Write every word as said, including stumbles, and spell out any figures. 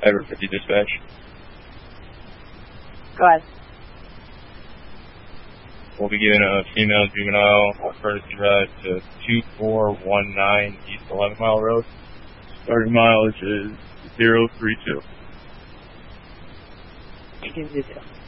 Ever fifty dispatch. Go ahead. We'll be giving a female juvenile a courtesy ride to two four one nine East eleven Mile Road. Starting mileage is zero three two. You can do this.